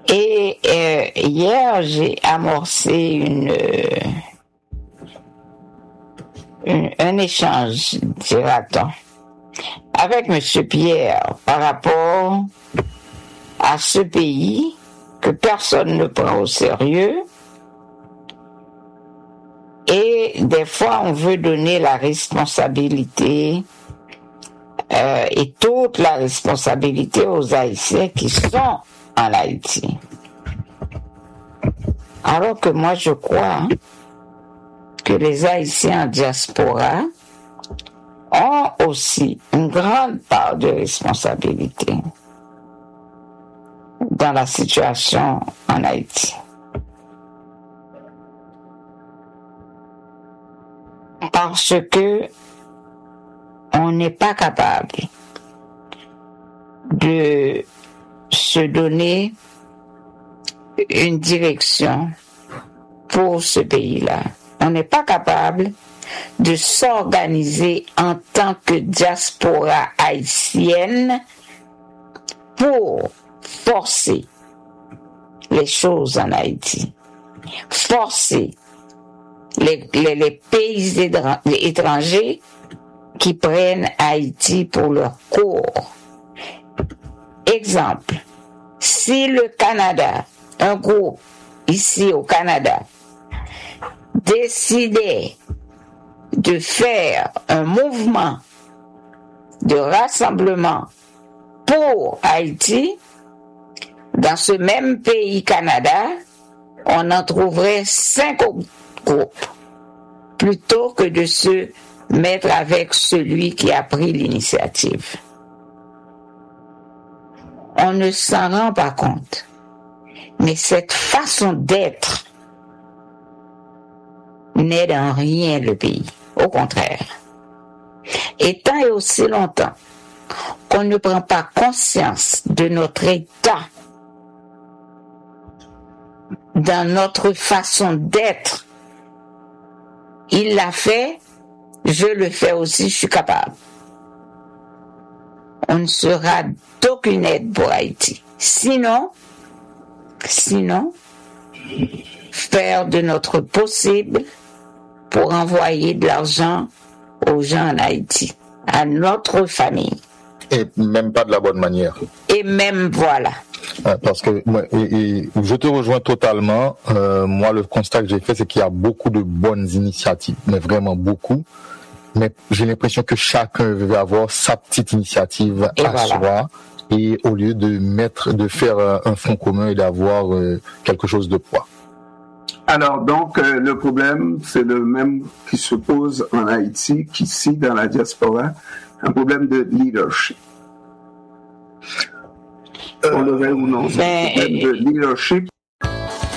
Et hier, j'ai amorcé un échange, dira-t-on, avec M. Pierre par rapport à ce pays que personne ne prend au sérieux. Et des fois, on veut donner la responsabilité et toute la responsabilité aux Haïtiens qui sont en Haïti. Alors que moi, je crois que les Haïtiens en diaspora ont aussi une grande part de responsabilité dans la situation en Haïti. Parce que on n'est pas capable de se donner une direction pour ce pays-là. On n'est pas capable de s'organiser en tant que diaspora haïtienne pour forcer les choses en Haïti, forcer les pays étrangers qui prennent Haïti pour leur cours. Exemple, si le Canada, un groupe ici au Canada, décidait de faire un mouvement de rassemblement pour Haïti, dans ce même pays Canada, on en trouverait 5 groupes, plutôt que de se mettre avec celui qui a pris l'initiative. On ne s'en rend pas compte. Mais cette façon d'être n'aide en rien le pays. Au contraire. Et tant et aussi longtemps qu'on ne prend pas conscience de notre état, dans notre façon d'être, il l'a fait, je le fais aussi, je suis capable. On ne sera d'aucune aide pour Haïti. Sinon, faire de notre possible pour envoyer de l'argent aux gens en Haïti, à notre famille. Et même pas de la bonne manière. Et même, voilà. Parce que je te rejoins totalement. Moi, le constat que j'ai fait, c'est qu'il y a beaucoup de bonnes initiatives, mais vraiment beaucoup. Mais j'ai l'impression que chacun veut avoir sa petite initiative soi, et au lieu de faire un front commun et d'avoir quelque chose de poids. Alors donc le problème, c'est le même qui se pose en Haïti qu'ici dans la diaspora, un problème de leadership. On le veut ou non, c'est un problème de leadership.